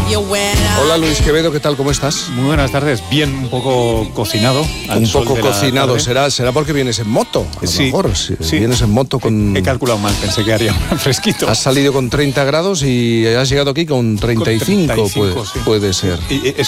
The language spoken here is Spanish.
Hola Luis Quevedo, ¿qué tal? ¿Cómo estás? Muy buenas tardes. Bien, un poco cocinado. Un poco cocinado. ¿Será porque vienes en moto? A lo mejor, sí. Vienes en moto con... He calculado mal, pensé que haría más fresquito. Has salido con 30 grados y has llegado aquí con 35, con 35 puede ser. Y